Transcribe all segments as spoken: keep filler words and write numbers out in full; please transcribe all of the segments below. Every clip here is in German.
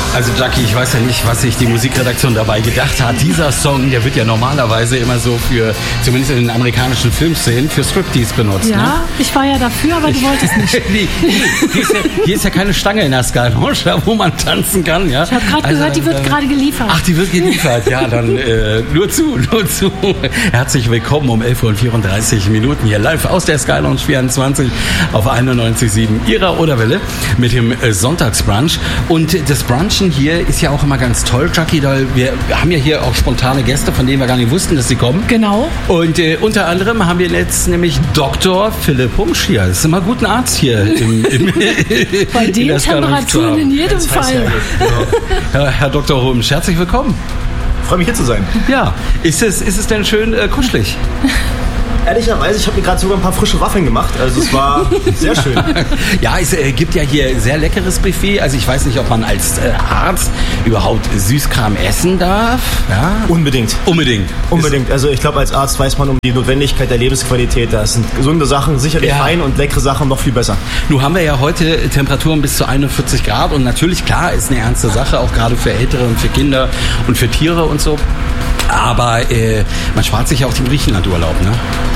Also Jackie, ich weiß ja nicht, was sich die Musikredaktion dabei gedacht hat. Dieser Song, der wird ja normalerweise immer so für, zumindest in den amerikanischen Filmszenen, für Striptease benutzt. Ja, ne? Ich war ja dafür, aber du wolltest nicht. nee, nee, hier, ist ja, hier ist ja keine Stange in der Sky Lounge, wo man tanzen kann. Ja? Ich habe gerade also, gehört, die wird äh, gerade geliefert. Ach, die wird geliefert. Ja, dann äh, nur zu, nur zu. Herzlich willkommen um elf Uhr vierunddreißig Minuten hier live aus der Sky Lounge vierundzwanzig auf einundneunzig Komma sieben Ihrer Oderwelle mit dem äh, Sonntagsbrunch. Und das Brunchen hier ist ja auch immer ganz toll, Jackie, weil wir haben ja hier auch spontane Gäste, von denen wir gar nicht wussten, dass sie kommen. Genau. Und äh, unter anderem haben wir jetzt nämlich Doktor Philipp Humsch hier. Das ist immer gut, einen Arzt hier im, im bei den Temperaturen in jedem das Fall. Ja, genau. Herr, Herr Doktor Humsch, herzlich willkommen. Ich freue mich, hier zu sein. Ja, ist es, ist es denn schön äh, kuschelig? Ehrlicherweise, ich habe mir gerade sogar ein paar frische Waffeln gemacht. Also es war sehr schön. Ja, es äh, gibt ja hier sehr leckeres Buffet. Also ich weiß nicht, ob man als äh, Arzt überhaupt Süßkram essen darf. Ja? Unbedingt. Unbedingt. Unbedingt. Also ich glaube, als Arzt weiß man um die Notwendigkeit der Lebensqualität. Das sind gesunde Sachen sicherlich ja. fein und leckere Sachen noch viel besser. Nun haben wir ja heute Temperaturen bis zu einundvierzig Grad und natürlich, klar, ist eine ernste Sache, auch gerade für Ältere und für Kinder und für Tiere und so. Aber äh, man spart sich ja auch den Griechenlandurlaub, ne?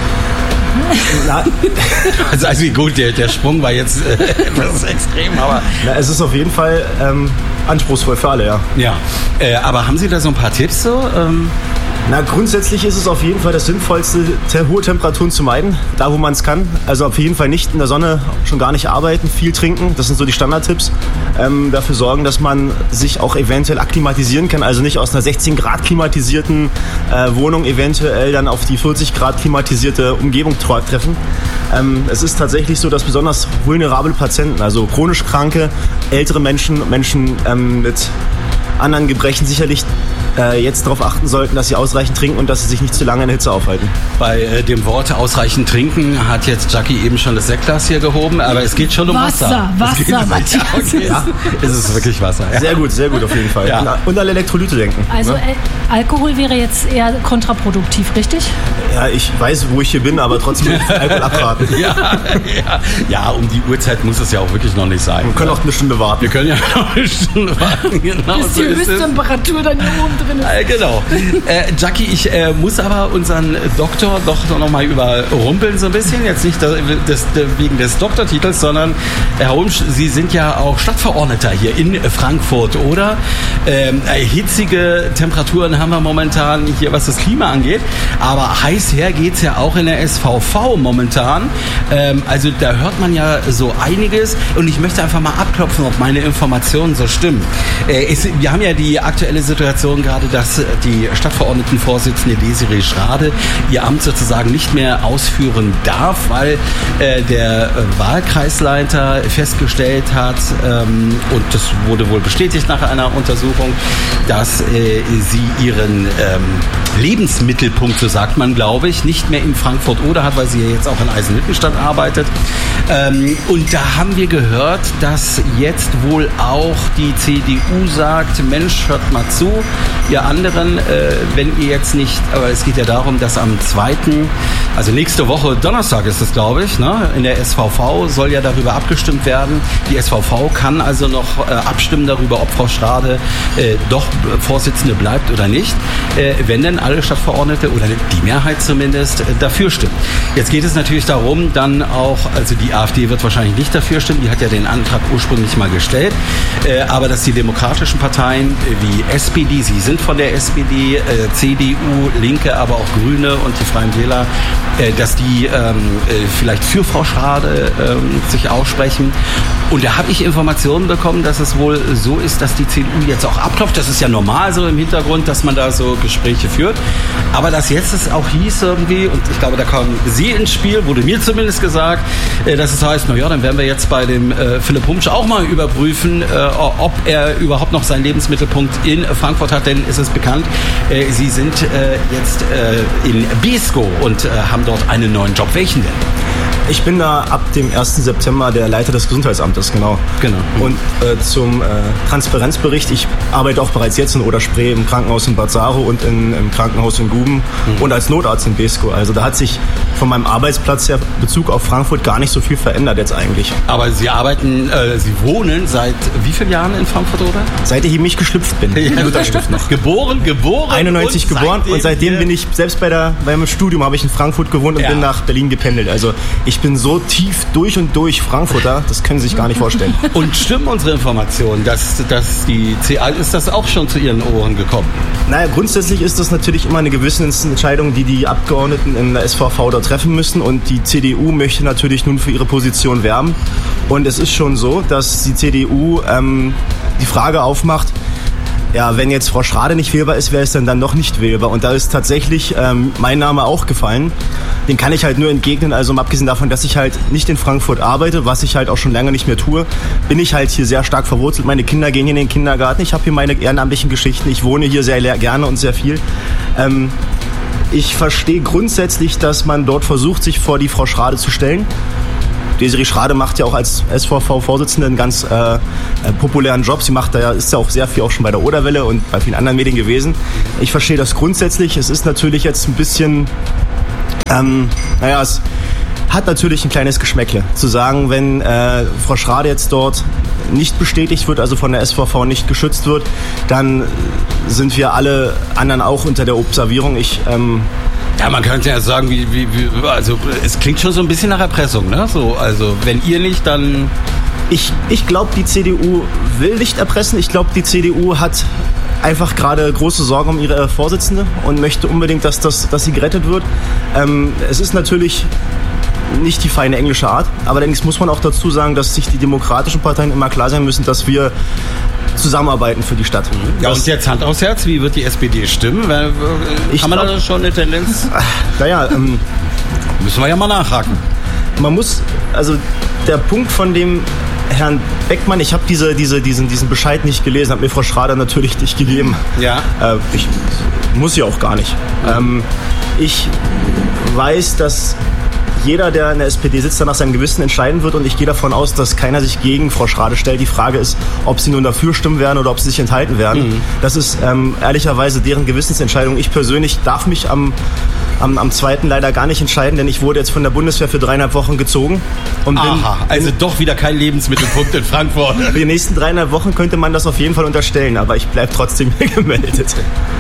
also, also gut, der, der Sprung war jetzt äh, etwas extrem, aber... Na, es ist auf jeden Fall ähm, anspruchsvoll für alle, ja. Ja, äh, aber haben Sie da so ein paar Tipps so? Ähm Na, grundsätzlich ist es auf jeden Fall das Sinnvollste, te- hohe Temperaturen zu meiden, da wo man es kann. Also auf jeden Fall nicht in der Sonne, schon gar nicht arbeiten, viel trinken, das sind so die Standardtipps. Ähm, dafür sorgen, dass man sich auch eventuell akklimatisieren kann, also nicht aus einer sechzehn Grad klimatisierten äh, Wohnung eventuell dann auf die vierzig Grad klimatisierte Umgebung treffen. Ähm, es ist tatsächlich so, dass besonders vulnerable Patienten, also chronisch Kranke, ältere Menschen, Menschen ähm, mit anderen Gebrechen sicherlich äh, jetzt darauf achten sollten, dass sie ausreichend trinken und dass sie sich nicht zu lange in der Hitze aufhalten. Bei äh, dem Wort ausreichend trinken hat jetzt Jackie eben schon das Sektglas hier gehoben, aber es geht schon um Wasser. Wasser, Wasser, Wasser Matthias. Ja, okay. Ja, es ist wirklich Wasser. Ja. Sehr gut, sehr gut auf jeden Fall. Ja. Und an Elektrolyte denken. Also ne? äh, Alkohol wäre jetzt eher kontraproduktiv, richtig? Ja, ich weiß, wo ich hier bin, aber trotzdem will ich von Alkohol abraten. ja, ja, ja, um die Uhrzeit muss es ja auch wirklich noch nicht sein. Wir können auch eine Stunde warten. Wir können ja noch eine Stunde warten. Genau bis die so ist Höchsttemperatur dann hier oben drin ist. Äh, genau. Äh, Jackie, ich äh, muss aber unseren Doktor doch noch mal überrumpeln so ein bisschen. Jetzt nicht das, das, wegen des Doktortitels, sondern Herr Humsch, Sie sind ja auch Stadtverordneter hier in Frankfurt, oder? Ähm, hitzige Temperaturen haben wir momentan hier, was das Klima angeht. Aber heiß her geht's ja auch in der S V V momentan. Ähm, also da hört man ja so einiges. Und ich möchte einfach mal abklopfen, ob meine Informationen so stimmen. Äh, es, wir haben ja die aktuelle Situation gerade, dass die Stadtverordnetenvorsitzende Desiree Schrade ihr Amt sozusagen nicht mehr ausführen darf, weil äh, der Wahlkreisleiter festgestellt hat, ähm, und das wurde wohl bestätigt nach einer Untersuchung, dass äh, sie ihren ähm, Lebensmittelpunkt, so sagt man, glaube ich, nicht mehr in Frankfurt-Oder hat, weil sie ja jetzt auch in Eisenhüttenstadt arbeitet. Ähm, und da haben wir gehört, dass jetzt wohl auch die C D U sagt, Mensch, hört mal zu, ihr anderen, äh, wenn ihr jetzt nicht, aber es geht ja darum, dass am zweiten, also nächste Woche, Donnerstag ist es, glaube ich, ne, in der S V V soll ja darüber abgestimmt werden. Die S V V kann also noch äh, abstimmen darüber, ob Frau Schrade äh, doch Vorsitzende bleibt oder nicht, äh, wenn denn alle Stadtverordnete oder die Mehrheit zumindest äh, dafür stimmt. Jetzt geht es natürlich darum, dann auch, also die AfD wird wahrscheinlich nicht dafür stimmen, die hat ja den Antrag ursprünglich mal gestellt, äh, aber dass die demokratischen Parteien äh, wie S P D, sie sind von der S P D, äh, C D U, Linke, aber auch Grüne und die Freien Wähler, äh, dass die ähm, äh, vielleicht für Frau Schrade ähm, sich aussprechen. Und da habe ich Informationen bekommen, dass es wohl so ist, dass die C D U jetzt auch abklopft. Das ist ja normal so im Hintergrund, dass man da so Gespräche führt. Aber dass jetzt es auch hieß irgendwie, und ich glaube, da kommen Sie ins Spiel, wurde mir zumindest gesagt, äh, dass es heißt, na ja, dann werden wir jetzt bei dem äh, Philipp Humsch auch mal überprüfen, äh, ob er überhaupt noch seinen Lebensmittelpunkt in Frankfurt hat, denn es ist bekannt, äh, Sie sind äh, jetzt äh, in Beeskow und äh, haben dort einen neuen Job. Welchen denn? Ich bin da ab dem ersten September der Leiter des Gesundheitsamtes, genau. Genau. Und äh, zum äh, Transparenzbericht, ich arbeite auch bereits jetzt in Oder-Spree im Krankenhaus in Bad Saro und in, im Krankenhaus in Guben mhm. und als Notarzt in Beeskow. Also da hat sich von meinem Arbeitsplatz her Bezug auf Frankfurt gar nicht so viel verändert jetzt eigentlich. Aber Sie arbeiten, äh, Sie wohnen seit wie vielen Jahren in Frankfurt, oder? Seit ich in mich geschlüpft bin. Ja, noch. Geboren, geboren. einundneunzig und geboren seitdem und seitdem bin ich, selbst bei der, beim Studium habe ich in Frankfurt gewohnt und ja. bin nach Berlin gependelt. Also ich bin so tief durch und durch Frankfurter, das können Sie sich gar nicht vorstellen. Und stimmen unsere Informationen, dass, dass die C A, ist das auch schon zu Ihren Ohren gekommen? Naja, grundsätzlich ist das natürlich immer eine Gewissensentscheidung, die die Abgeordneten in der S V V da treffen müssen und die C D U möchte natürlich nun für ihre Position werben und es ist schon so, dass die C D U ähm, die Frage aufmacht, ja, wenn jetzt Frau Schrade nicht wählbar ist, wer ist denn dann noch nicht wählbar? Und da ist tatsächlich ähm, mein Name auch gefallen. Den kann ich halt nur entgegnen, also mal abgesehen davon, dass ich halt nicht in Frankfurt arbeite, was ich halt auch schon lange nicht mehr tue, bin ich halt hier sehr stark verwurzelt. Meine Kinder gehen hier in den Kindergarten, ich habe hier meine ehrenamtlichen Geschichten, ich wohne hier sehr gerne und sehr viel. Ähm, ich verstehe grundsätzlich, dass man dort versucht, sich vor die Frau Schrade zu stellen. Desiree Schrade macht ja auch als S V V-Vorsitzende einen ganz äh, populären Job. Sie macht da, ist ja auch sehr viel auch schon bei der Oderwelle und bei vielen anderen Medien gewesen. Ich verstehe das grundsätzlich. Es ist natürlich jetzt ein bisschen, ähm, naja, es hat natürlich ein kleines Geschmäckle. Zu sagen, wenn äh, Frau Schrade jetzt dort nicht bestätigt wird, also von der S V V nicht geschützt wird, dann sind wir alle anderen auch unter der Observierung. Ich ähm, Ja, man könnte ja sagen, wie, wie, wie, also es klingt schon so ein bisschen nach Erpressung, ne? So, also wenn ihr nicht, dann... Ich, ich glaube, die C D U will nicht erpressen. Ich glaube, die C D U hat einfach gerade große Sorgen um ihre Vorsitzende und möchte unbedingt, dass, das, dass sie gerettet wird. Ähm, es ist natürlich nicht die feine englische Art, aber allerdings muss man auch dazu sagen, dass sich die demokratischen Parteien immer klar sein müssen, dass wir zusammenarbeiten für die Stadt. Ja, und jetzt Hand aufs Herz, wie wird die S P D stimmen? Weil, äh, haben wir da schon eine Tendenz? Naja, ähm, müssen wir ja mal nachhaken. Man muss, also der Punkt von dem Herrn Beckmann, ich habe diese, diese, diesen, diesen Bescheid nicht gelesen, hat mir Frau Schrader natürlich nicht gegeben. Ja. Äh, ich muss sie auch gar nicht. Ähm, ich weiß, dass jeder, der in der S P D sitzt, dann nach seinem Gewissen entscheiden wird und ich gehe davon aus, dass keiner sich gegen Frau Schrade stellt. Die Frage ist, ob sie nun dafür stimmen werden oder ob sie sich enthalten werden. Mhm. Das ist ähm, ehrlicherweise deren Gewissensentscheidung. Ich persönlich darf mich am, am, am zweiten leider gar nicht entscheiden, denn ich wurde jetzt von der Bundeswehr für dreieinhalb Wochen gezogen. Und bin, Aha, also bin, doch wieder kein Lebensmittelpunkt in Frankfurt. Für die nächsten dreieinhalb Wochen könnte man das auf jeden Fall unterstellen, aber ich bleibe trotzdem hier gemeldet.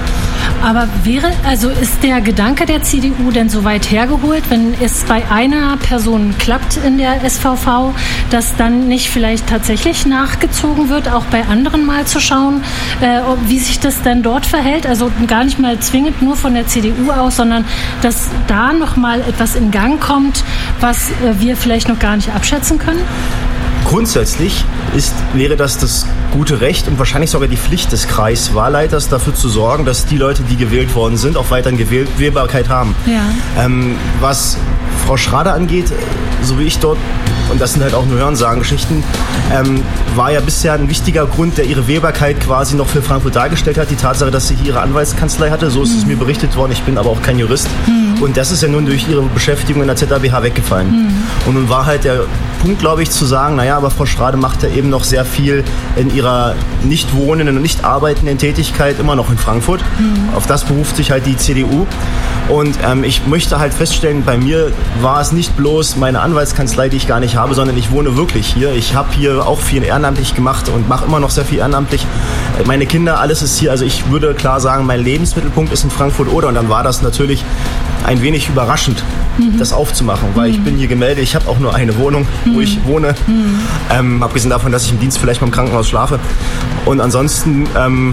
Aber wäre, also ist der Gedanke der C D U denn so weit hergeholt, wenn es bei einer Person klappt in der S V V, dass dann nicht vielleicht tatsächlich nachgezogen wird, auch bei anderen mal zu schauen, äh, wie sich das dann dort verhält? Also gar nicht mal zwingend nur von der C D U aus, sondern dass da noch mal etwas in Gang kommt, was äh, wir vielleicht noch gar nicht abschätzen können? Grundsätzlich ist, wäre das das gute Recht und wahrscheinlich sogar die Pflicht des Kreiswahlleiters, dafür zu sorgen, dass die Leute, die gewählt worden sind, auch weiterhin Gewähl- Wählbarkeit haben. Ja. Ähm, was Frau Schrade angeht, so wie ich dort, und das sind halt auch nur Hörensagen-Geschichten, ähm, war ja bisher ein wichtiger Grund, der ihre Wählbarkeit quasi noch für Frankfurt dargestellt hat, die Tatsache, dass sie hier ihre Anwaltskanzlei hatte. So ist mhm. es mir berichtet worden, ich bin aber auch kein Jurist. Mhm. Und das ist ja nun durch ihre Beschäftigung in der Z A B H weggefallen. Mhm. Und nun war halt der Punkt, glaube ich, zu sagen, naja, aber Frau Schrade macht ja eben noch sehr viel in ihrer nicht wohnenden und nicht arbeitenden Tätigkeit immer noch in Frankfurt. Mhm. Auf das beruft sich halt die C D U. Und ähm, ich möchte halt feststellen, bei mir war es nicht bloß meine Anwaltskanzlei, die ich gar nicht habe, sondern ich wohne wirklich hier. Ich habe hier auch viel ehrenamtlich gemacht und mache immer noch sehr viel ehrenamtlich. Meine Kinder, alles ist hier. Also ich würde klar sagen, mein Lebensmittelpunkt ist in Frankfurt-Oder. Und dann war das natürlich ein wenig überraschend, mhm. das aufzumachen, weil mhm. ich bin hier gemeldet. Ich habe auch nur eine Wohnung, wo mhm. ich wohne. Mhm. Ähm, abgesehen davon, dass ich im Dienst vielleicht mal im Krankenhaus schlafe. Und ansonsten ähm,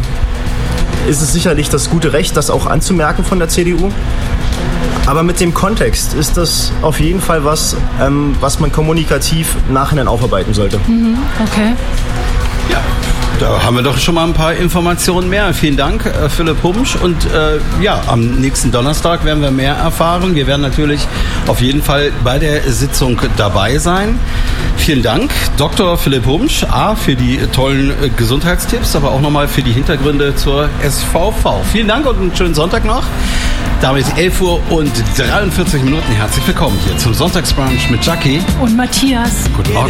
ist es sicherlich das gute Recht, das auch anzumerken von der C D U. Aber mit dem Kontext ist das auf jeden Fall was, ähm, was man kommunikativ nachhinein aufarbeiten sollte. Mhm. Okay. Ja. Da haben wir doch schon mal ein paar Informationen mehr. Vielen Dank, äh, Philipp Humsch. Und äh, ja, am nächsten Donnerstag werden wir mehr erfahren. Wir werden natürlich auf jeden Fall bei der Sitzung dabei sein. Vielen Dank, Doktor Philipp Humsch, A, für die tollen äh, Gesundheitstipps, aber auch nochmal für die Hintergründe zur S V V. Vielen Dank und einen schönen Sonntag noch. Damit elf Uhr und dreiundvierzig Minuten. Herzlich willkommen hier zum Sonntagsbrunch mit Jackie und Matthias. Guten Morgen.